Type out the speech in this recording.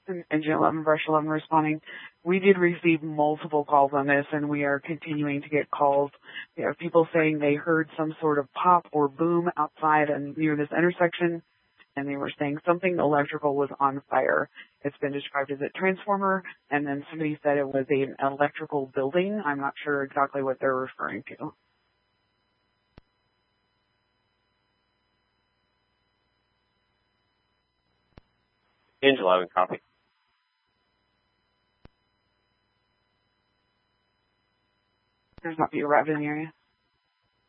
Engine 11, Brush 11 responding. We did receive multiple calls on this, and we are continuing to get calls. We have people saying they heard some sort of pop or boom outside and near this intersection, and they were saying something electrical was on fire. It's been described as a transformer, and then somebody said it was an electrical building. I'm not sure exactly what they're referring to. Engine 11, copy. There's not be a rabbit in the area.